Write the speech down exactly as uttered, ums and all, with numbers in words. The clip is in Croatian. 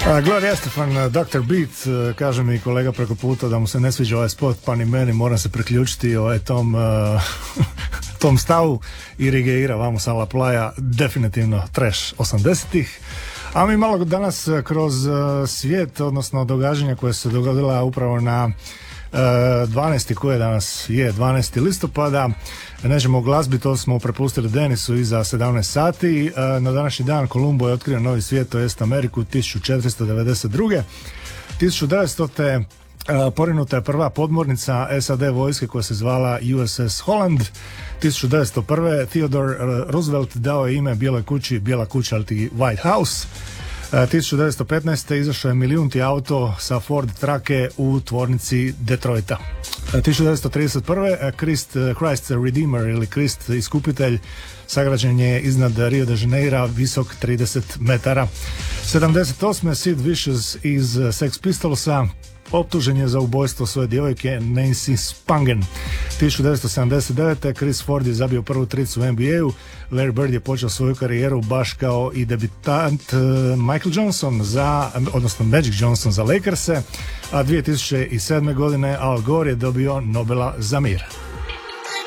Uh, Gloria Estefan, doktor Beat, uh, kaže mi kolega preko puta da mu se ne sviđa ovaj spot, pa ni meni, moram se priključiti ovaj tom, uh, tom stavu i Rigeira, vamos a la playa, definitivno trash osamdesetih. A mi malo danas kroz uh, svijet, odnosno događanja koje se dogodila upravo na uh, dvanaesti koje danas je dvanaesti listopada. Nećemo o glazbi, to smo prepustili Denisu iza sedamnaest sati. Na današnji dan Kolumbo je otkrio novi svijet, to jest Ameriku, tisuću četiristo devedeset druge. tisuću devetstote. porinuta je prva podmornica S A D vojske koja se zvala U S S Holland. tisuću devetsto prve. Theodore Roosevelt dao je ime Bijeloj kući, Bijela kuća, ali ti White House. tisuću devetsto petnaeste. izašao je milijunti auto sa Ford trake u tvornici Detroita. tisuću devetsto trideset prve. Christ, Christ Redeemer ili Krist iskupitelj sagrađen je iznad Rio de Janeira, visok trideset metara. sedamdeset osme. Sid Vicious iz Sex Pistolsa optužen je za ubojstvo svoje djevojke Nancy Spangen. tisuću devetsto sedamdeset devete. Chris Ford je zabio prvu tricu u N B A-u. Larry Bird je počeo svoju karijeru baš kao i debitant uh, Michael Johnson za, odnosno Magic Johnson za Lakers-e, a dvije tisuće sedme. godine Al Gore je dobio Nobela za mir.